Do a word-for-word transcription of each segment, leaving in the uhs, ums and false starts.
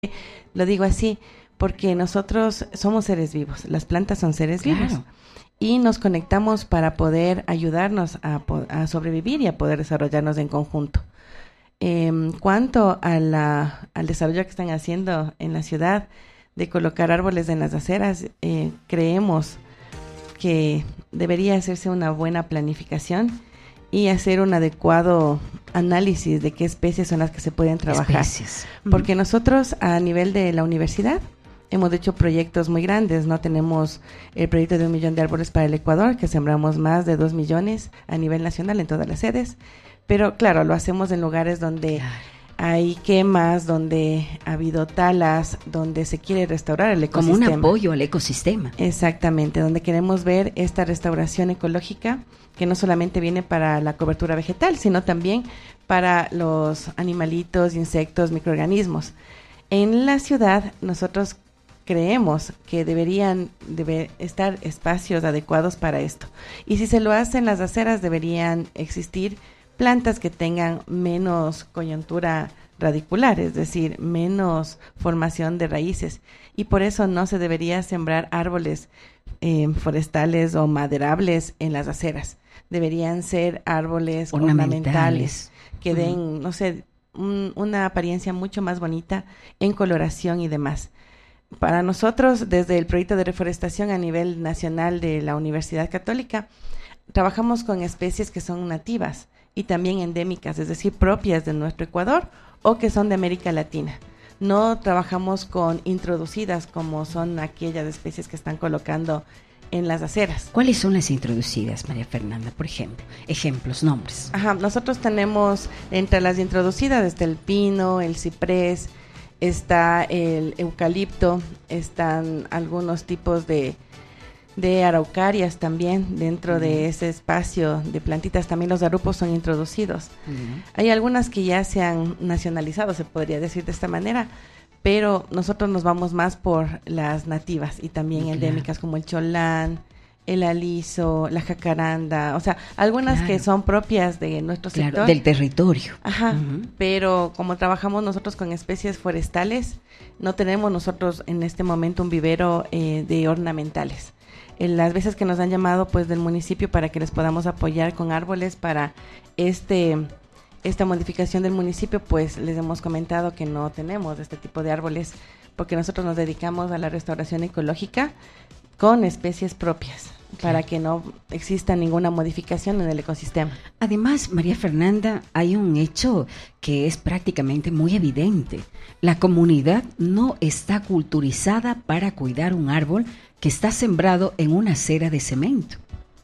Lo digo así porque nosotros somos seres vivos, las plantas son seres Claro. vivos y nos conectamos para poder ayudarnos a, po- a sobrevivir y a poder desarrollarnos en conjunto. En cuanto a la, al desarrollo que están haciendo en la ciudad de colocar árboles en las aceras, eh, creemos que debería hacerse una buena planificación y hacer un adecuado análisis de qué especies son las que se pueden trabajar. Especies. Porque nosotros a nivel de la universidad hemos hecho proyectos muy grandes, ¿no? Tenemos el proyecto de un millón de árboles para el Ecuador, que sembramos más de dos millones a nivel nacional en todas las sedes, pero claro, lo hacemos en lugares donde Claro. hay quemas, donde ha habido talas, donde se quiere restaurar el Como un ecosistema. apoyo al ecosistema. Exactamente, donde queremos ver esta restauración ecológica que no solamente viene para la cobertura vegetal, sino también para los animalitos, insectos, microorganismos. En la ciudad nosotros creemos que deberían debe estar espacios adecuados para esto. Y si se lo hacen las aceras, deberían existir plantas que tengan menos coyuntura radicular, es decir, menos formación de raíces. Y por eso no se debería sembrar árboles eh, forestales o maderables en las aceras. Deberían ser árboles ornamentales, Ornamentales. que den, no sé, un- una apariencia mucho más bonita en coloración y demás. Para nosotros, desde el proyecto de reforestación a nivel nacional de la Universidad Católica, trabajamos con especies que son nativas y también endémicas, es decir, propias de nuestro Ecuador o que son de América Latina. No trabajamos con introducidas como son aquellas especies que están colocando en las aceras. ¿Cuáles son las introducidas, María Fernanda, por ejemplo? Ejemplos, nombres. Ajá, nosotros tenemos entre las introducidas está el pino, el ciprés, está el eucalipto, están algunos tipos de, de araucarias también dentro de ese espacio de plantitas. También los arupos son introducidos. Ujú. Hay algunas que ya se han nacionalizado, se podría decir de esta manera, pero nosotros nos vamos más por las nativas y también Claro. endémicas como el cholán, el aliso, la jacaranda, o sea, algunas Claro. que son propias de nuestro Claro, sector. del territorio. Ajá, Ujú. pero como trabajamos nosotros con especies forestales, no tenemos nosotros en este momento un vivero eh, de ornamentales. En las veces que nos han llamado pues del municipio para que les podamos apoyar con árboles para este esta modificación del municipio, pues les hemos comentado que no tenemos este tipo de árboles porque nosotros nos dedicamos a la restauración ecológica con especies propias para que no exista ninguna modificación en el ecosistema. Además, María Fernanda, hay un hecho que es prácticamente muy evidente. La comunidad no está culturizada para cuidar un árbol que está sembrado en una acera de cemento.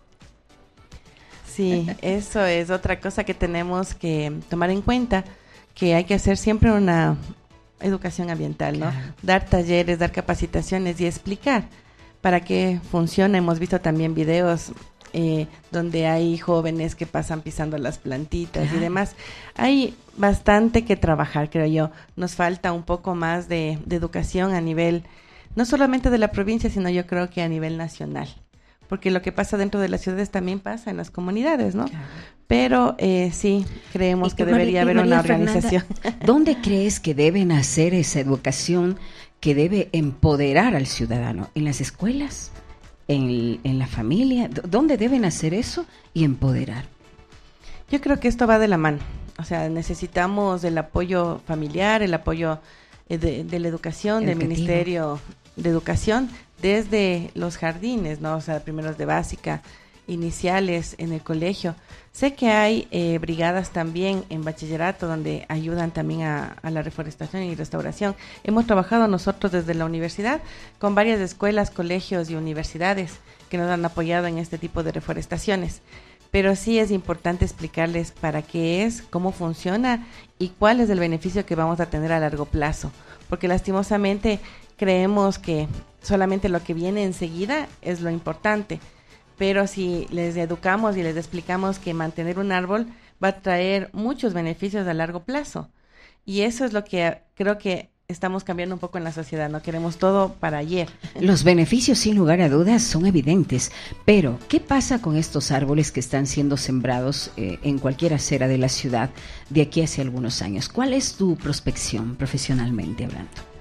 Sí, eso es otra cosa que tenemos que tomar en cuenta, que hay que hacer siempre una educación ambiental, ¿no? Claro. Dar talleres, dar capacitaciones y explicar para qué funciona. Hemos visto también videos eh, donde hay jóvenes que pasan pisando las plantitas Claro. y demás. Hay bastante que trabajar, creo yo. Nos falta un poco más de, de educación a nivel, no solamente de la provincia, sino yo creo que a nivel nacional. Porque lo que pasa dentro de las ciudades también pasa en las comunidades, ¿no? Claro. Pero eh, sí, creemos Y que María- debería y haber María una Fernanda, organización. ¿dónde crees que deben hacer esa educación que debe empoderar al ciudadano? ¿En las escuelas? ¿En, en la familia? ¿Dó- ¿Dónde deben hacer eso y empoderar? Yo creo que esto va de la mano. O sea, necesitamos el apoyo familiar, el apoyo eh, de, de la educación, del Educativo. Ministerio de Educación, desde los jardines, ¿no? O sea, primeros de básica, iniciales en el colegio. Sé que hay eh, brigadas también en bachillerato donde ayudan también a, a la reforestación y restauración. Hemos trabajado nosotros desde la universidad con varias escuelas, colegios y universidades que nos han apoyado en este tipo de reforestaciones. Pero sí es importante explicarles para qué es, cómo funciona y cuál es el beneficio que vamos a tener a largo plazo. Porque lastimosamente creemos que solamente lo que viene enseguida es lo importante. Pero si les educamos y les explicamos que mantener un árbol va a traer muchos beneficios a largo plazo. Y eso es lo que creo que estamos cambiando un poco en la sociedad, no queremos todo para ayer. Los beneficios, sin lugar a dudas, son evidentes, pero ¿qué pasa con estos árboles que están siendo sembrados eh, en cualquier acera de la ciudad de aquí hace algunos años? ¿Cuál es tu prospección profesionalmente hablando?